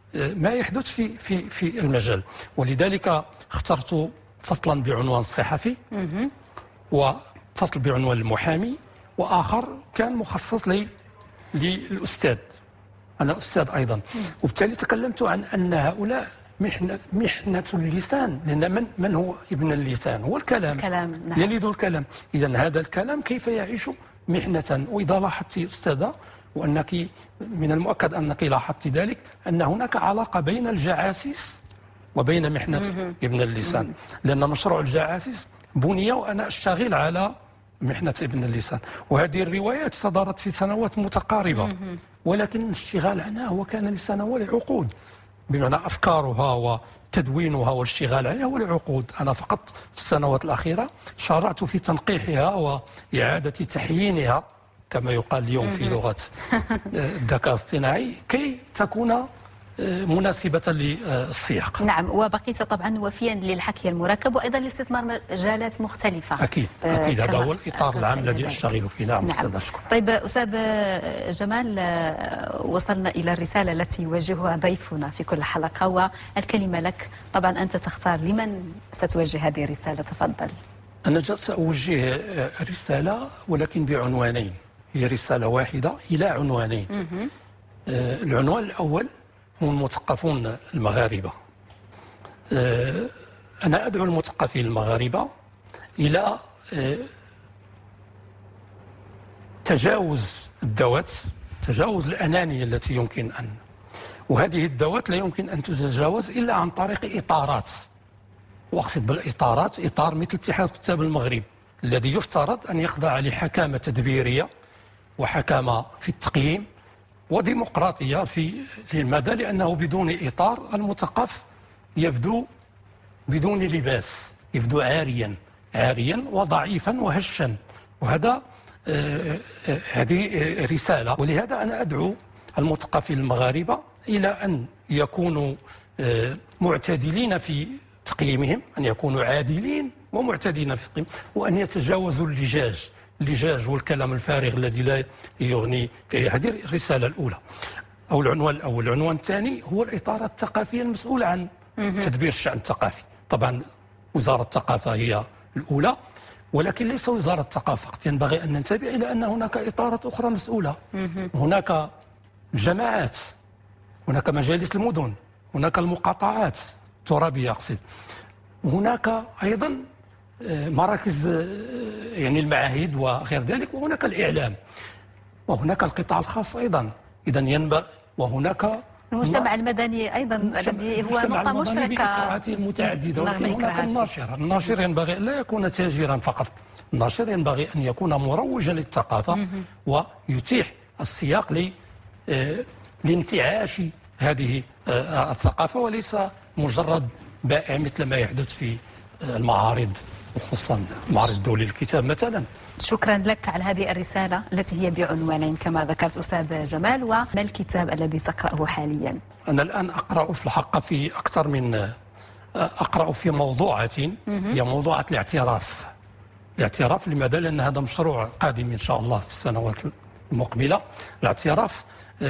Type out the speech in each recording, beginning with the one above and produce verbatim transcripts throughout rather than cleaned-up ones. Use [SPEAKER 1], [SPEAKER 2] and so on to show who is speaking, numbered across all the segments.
[SPEAKER 1] ما يحدث في في في المجال. ولذلك اخترت فصلا بعنوان الصحفي وفصل بعنوان المحامي، وآخر كان مخصص لي للأستاذ. أنا أستاذ أيضا، وبالتالي تكلمت عن أن هؤلاء محنة محنة اللسان، لأن من من هو ابن اللسان؟ هو الكلام،
[SPEAKER 2] الكلام نعم.
[SPEAKER 1] يلد الكلام. إذا هذا الكلام كيف يعيش محنة؟ وإذا لاحظت أستاذة، وأنك من المؤكد أنك لاحظت ذلك، أن هناك علاقة بين الجعاسيس وبين محنة ابن اللسان، لأن مشروع الجعاسيس بني وأنا أشتغل على محنة ابن اللسان، وهذه الروايات صدرت في سنوات متقاربة، ولكن الاشتغال عنها هو كان لسنوات العقود، بمعنى أفكارها وتدوينها والاشتغال عليها ولعقود. أنا فقط في السنوات الأخيرة شرعت في تنقيحها وإعادة تحيينها كما يقال اليوم في لغة الذكاء الاصطناعي كي تكون مناسبة للسياق.
[SPEAKER 2] نعم، وبقيت طبعا وفيا للحكي المركب وأيضا لاستثمار مجالات مختلفة.
[SPEAKER 1] أكيد أكيد هذا هو الإطار العام الذي أشتغل فيه. نعم, نعم. أستاذ أشكر.
[SPEAKER 2] طيب أستاذ جمال، وصلنا إلى الرسالة التي يوجهها ضيفنا في كل حلقة، والكلمة لك. طبعا أنت تختار لمن ستوجه هذه الرسالة، تفضل.
[SPEAKER 1] أنا جالس سأوجه رسالة ولكن بعنوانين، هي رسالة واحدة إلى عنوانين. العنوان الأول هم المثقفون المغاربة. أنا أدعو المثقفين المغاربة إلى تجاوز الذوات، تجاوز الأنانية التي يمكن أن، وهذه الذوات لا يمكن أن تتجاوز إلا عن طريق إطارات. وأقصد بالإطارات إطار مثل اتحاد كتاب المغرب الذي يفترض أن يخضع لحكامة تدبيرية وحكامة في التقييم وديمقراطية في المدى، لأنه بدون إطار المثقف يبدو بدون لباس، يبدو عاريا عاريا وضعيفا وهشا. وهذا آه آه هذه رسالة، ولهذا أنا أدعو المثقفين المغاربة إلى أن يكونوا آه معتدلين في تقييمهم، أن يكونوا عادلين ومعتدلين في تقييمهم، وأن يتجاوزوا اللجاج اللجاج والكلام الفارغ الذي لا يغني. هذه الرسالة الأولى أو العنوان الأول. العنوان الثاني هو الإطارات الثقافية المسؤولة عن تدبير الشأن الثقافي. طبعا وزارة الثقافة هي الأولى، ولكن ليس وزارة الثقافة فقط، ينبغي أن ننتبه إلى أن هناك إطارات أخرى مسؤولة. هناك الجماعات، هناك مجالس المدن، هناك المقاطعات الترابية أقصد، هناك أيضا مراكز يعني المعاهد وغير ذلك، وهناك الإعلام، وهناك القطاع الخاص أيضا. إذا ينبغي، وهناك
[SPEAKER 2] المجتمع المدني أيضا الذي هو نقطة مشتركة
[SPEAKER 1] بإكراهاته المتعددة. ولكن هناك الناشر، الناشر ينبغي أن لا يكون تاجرا فقط، الناشر ينبغي أن يكون مروجا للثقافة ويتيح السياق ل لانتعاش هذه الثقافة، وليس مجرد بائع مثل ما يحدث في المعارض، وخصوصا معرض الدولي للكتاب مثلا.
[SPEAKER 2] شكرا لك على هذه الرسالة التي هي بعنوانين كما ذكرت أستاذ جمال. وما الكتاب الذي تقرأه حاليا؟
[SPEAKER 1] أنا الآن أقرأ في الحقيقة في أكثر من أقرأ في موضوعة، هي موضوعة الاعتراف. الاعتراف لماذا؟ لأن هذا مشروع قادم إن شاء الله في السنوات المقبلة. الاعتراف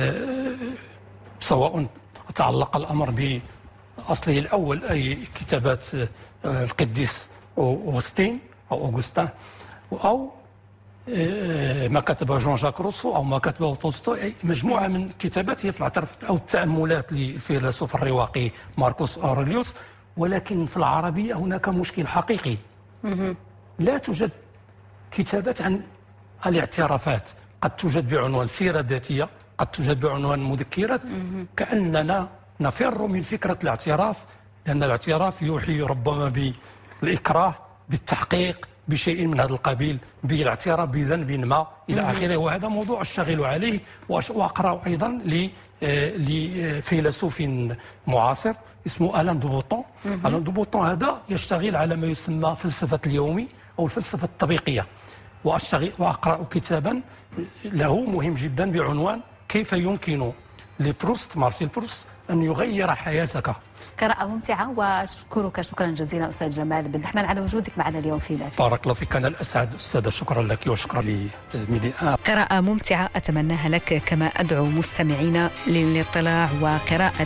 [SPEAKER 1] سواء تعلق الأمر بأصله الأول أي كتابات القديس أوغسطين أو أوغسطين، أو ما كتبه جون جاك روسو أو ما كتبه تولستوي، أي مجموعة من كتاباته في الاعتراف أو التأملات للفيلسوف الرواقي ماركوس أوريليوس. ولكن في العربية هناك مشكل حقيقي، لا توجد كتابات عن الاعترافات. قد توجد بعنوان سيرة ذاتية، قد توجد بعنوان مذكرات، كأننا نفر من فكرة الاعتراف، لأن الاعتراف يوحي ربما بالإكراه، بالتحقيق، بشيء من هذا القبيل، بالاعتراف بذنب ما إلى آخره. وهذا موضوع أشتغل عليه، وأقرأ أيضا لفيلسوف معاصر اسمه ألان دو بوطون. ألان دو بوطون هذا يشتغل على ما يسمى فلسفة اليومي أو الفلسفة الطبيقية، وأشتغل وأقرأ كتابا له مهم جدا بعنوان كيف يمكن لبروست، مارسيل بروست، أن يغير حياتك.
[SPEAKER 2] قراءة ممتعة، وأشكرك شكرا جزيلا أستاذ جمال بن دحمان على وجودك معنا اليوم في لاف.
[SPEAKER 1] بارك الله فيك، أنا الأسعد أستاذة، شكرا لك وشكرا لميدي.
[SPEAKER 2] قراءة ممتعة أتمناها لك، كما أدعو مستمعينا للاطلاع وقراءة